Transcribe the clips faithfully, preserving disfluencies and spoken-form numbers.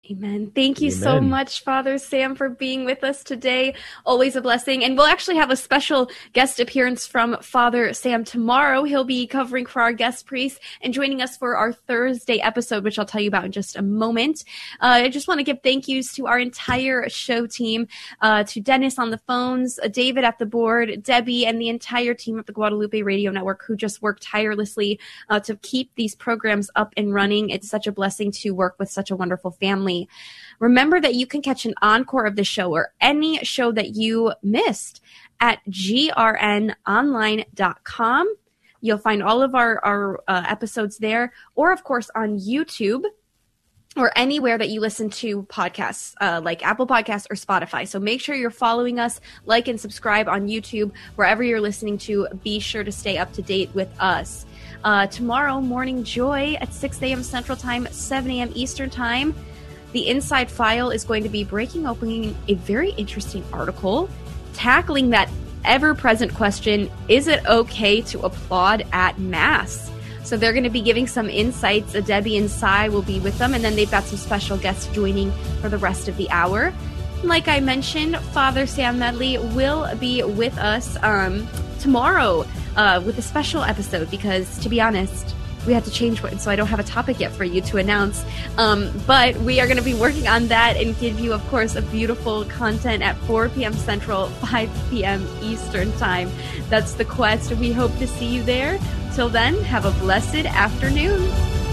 Amen. Thank you Amen. so much, Father Sam, for being with us today. Always a blessing. And we'll actually have a special guest appearance from Father Sam tomorrow. He'll be covering for our guest priest and joining us for our Thursday episode, which I'll tell you about in just a moment. Uh, I just want to give thank yous to our entire show team, uh, to Dennis on the phones, uh, David at the board, Debbie, and the entire team at the Guadalupe Radio Network who just work tirelessly uh, to keep these programs up and running. It's such a blessing to work with such a wonderful family. Remember that you can catch an encore of the show or any show that you missed at G R N online dot com. You'll find all of our, our uh, episodes there, or of course on YouTube or anywhere that you listen to podcasts, uh, like Apple Podcasts or Spotify. So make sure you're following us, like and subscribe on YouTube, wherever you're listening to. Be sure to stay up to date with us. Uh, tomorrow, Morning Joy at six a.m. Central Time, seven a.m. Eastern Time. The Inside File is going to be breaking open a very interesting article tackling that ever-present question, is it okay to applaud at Mass? So they're going to be giving some insights. Debbie and Sai will be with them, and then they've got some special guests joining for the rest of the hour. Like I mentioned, Father Sam Medley will be with us um, tomorrow uh, with a special episode because, to be honest, we had to change one, so I don't have a topic yet for you to announce. Um, but we are going to be working on that and give you, of course, a beautiful content at four p.m. Central, five p.m. Eastern Time. That's the quest. We hope to see you there. Till then, have a blessed afternoon.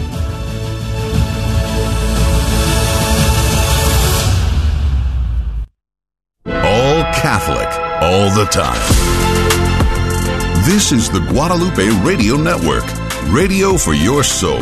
All Catholic, all the time. This is the Guadalupe Radio Network. Radio for your soul.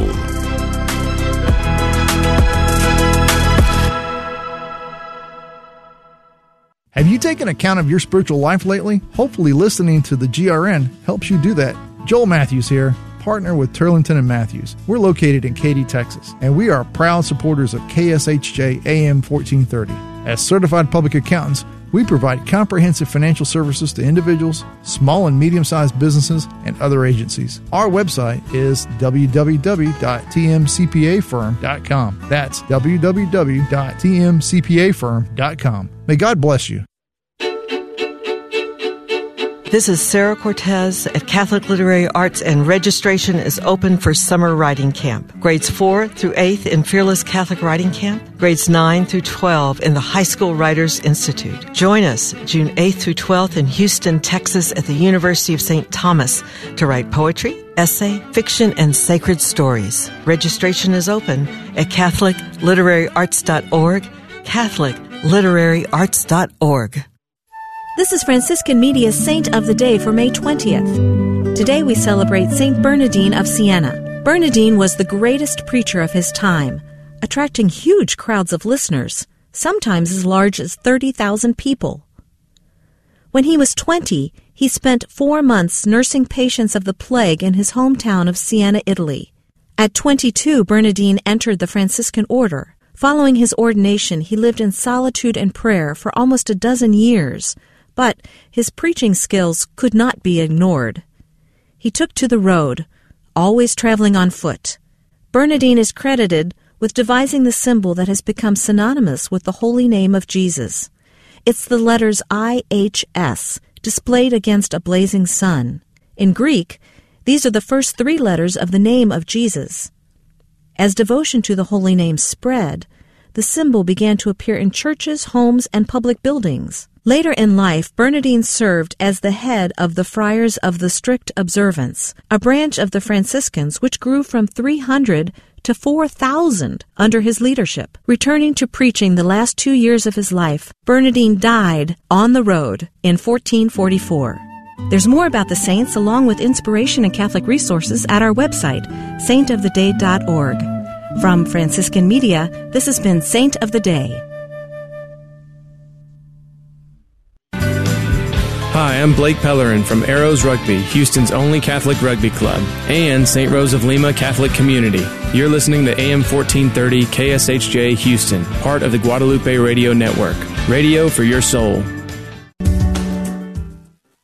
Have you taken account of your spiritual life lately? Hopefully listening to the G R N helps you do that. Joel Matthews here, partner with Turlington and Matthews. We're located in Katy, Texas, and we are proud supporters of K S H J A M fourteen thirty. As certified public accountants, we provide comprehensive financial services to individuals, small and medium-sized businesses, and other agencies. Our website is w w w dot t m c p a firm dot com. That's w w w dot t m c p a firm dot com. May God bless you. This is Sarah Cortez at Catholic Literary Arts, and registration is open for summer writing camp. Grades four through eighth in Fearless Catholic Writing Camp. Grades nine through twelve in the High School Writers Institute. Join us June eighth through twelfth in Houston, Texas at the University of Saint Thomas to write poetry, essay, fiction, and sacred stories. Registration is open at catholic literary arts dot org, catholic literary arts dot org. This is Franciscan Media's Saint of the Day for May twentieth. Today we celebrate Saint Bernardine of Siena. Bernardine was the greatest preacher of his time, attracting huge crowds of listeners, sometimes as large as thirty thousand people. When he was twenty, he spent four months nursing patients of the plague in his hometown of Siena, Italy. At twenty-two, Bernardine entered the Franciscan order. Following his ordination, he lived in solitude and prayer for almost a dozen years, but his preaching skills could not be ignored. He took to the road, always traveling on foot. Bernardine is credited with devising the symbol that has become synonymous with the holy name of Jesus. It's the letters I H S, displayed against a blazing sun. In Greek, these are the first three letters of the name of Jesus. As devotion to the holy name spread, the symbol began to appear in churches, homes, and public buildings. Later in life, Bernardine served as the head of the Friars of the Strict Observance, a branch of the Franciscans which grew from three hundred to four thousand under his leadership. Returning to preaching the last two years of his life, Bernardine died on the road in fourteen forty-four. There's more about the saints along with inspiration and Catholic resources at our website, saint of the day dot org. From Franciscan Media, this has been Saint of the Day. Hi, I'm Blake Pellerin from Arrows Rugby, Houston's only Catholic rugby club, and Saint Rose of Lima Catholic Community. You're listening to A M fourteen thirty K S H J Houston, part of the Guadalupe Radio Network. Radio for your soul.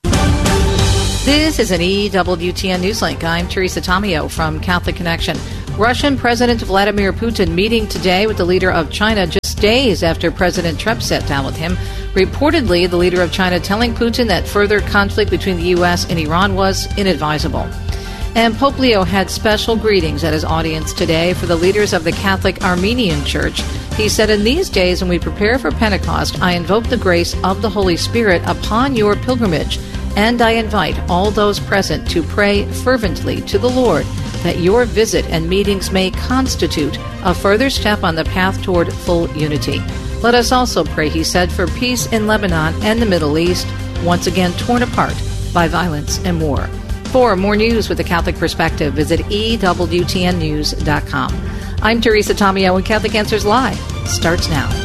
This is an E W T N Newslink. I'm Teresa Tomeo from Catholic Connection. Russian President Vladimir Putin meeting today with the leader of China just days after President Trump sat down with him. Reportedly, the leader of China telling Putin that further conflict between the U S and Iran was inadvisable. And Pope Leo had special greetings at his audience today for the leaders of the Catholic Armenian Church. He said, "In these days when we prepare for Pentecost, I invoke the grace of the Holy Spirit upon your pilgrimage, and I invite all those present to pray fervently to the Lord that your visit and meetings may constitute a further step on the path toward full unity. Let us also pray," he said, "for peace in Lebanon and the Middle East, once again torn apart by violence and war." For more news with a Catholic perspective, visit E W T N news dot com. I'm Teresa Tomeo, and Catholic Answers Live starts now.